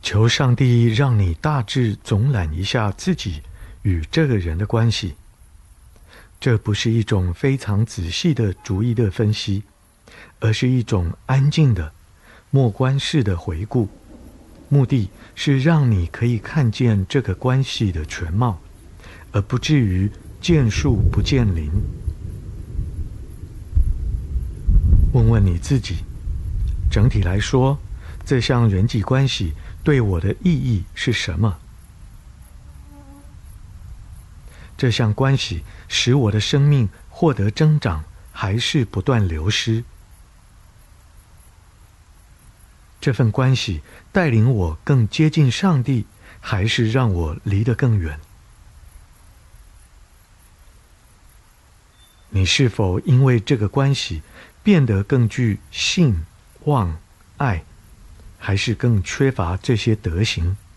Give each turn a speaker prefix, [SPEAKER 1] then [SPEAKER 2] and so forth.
[SPEAKER 1] 求上帝让你大致总览一下自己与这个人的关系。这不是一种非常仔细的逐一的分析，而是一种安静的默观式的回顾，目的是让你可以看见这个关系的全貌，而不至于见树不见林。问问你自己，整体来说，这项人际关系对我的意义是什么？这项关系使我的生命获得增长，还是不断流失？这份关系带领我更接近上帝，还是让我离得更远？你是否因为这个关系变得更具信、望、爱，还是更缺乏这些德行？